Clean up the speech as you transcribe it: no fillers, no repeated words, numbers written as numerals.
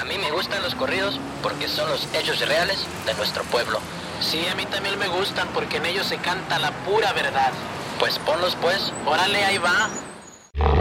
mí me gustan los corridos porque son los hechos reales de nuestro pueblo. Sí, a mí también me gustan porque en ellos se canta la pura verdad. Pues ponlos pues. Órale, ahí va.